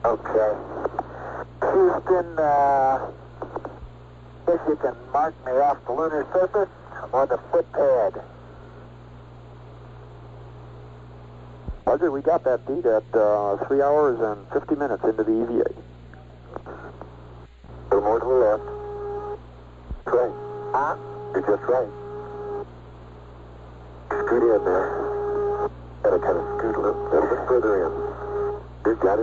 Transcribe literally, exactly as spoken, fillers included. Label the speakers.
Speaker 1: Okay. Houston, uh, if you can mark me off the lunar surface, I'm on the footpad.
Speaker 2: Roger, we got that beat at uh, three hours and fifty minutes into the E V A.
Speaker 1: A little more to the left. Right. Huh? You're just right. Scoot in there. Gotta kind of scoot a little, little bit further in. You've got it.